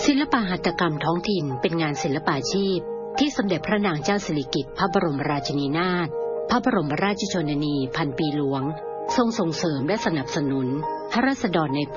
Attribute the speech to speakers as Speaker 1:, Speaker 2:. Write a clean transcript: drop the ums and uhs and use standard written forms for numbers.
Speaker 1: ศิลปหัตถกรรมท้องถิ่นเป็นงานศิลปาชีพที่สมเด็จพระนางเจ้าสิริกิติ์พระบรมราชินีนาถพระบรมราชชนนีพันปีหลวงทรงส่งเสริมและสนับสนุนให้ราษฎรใน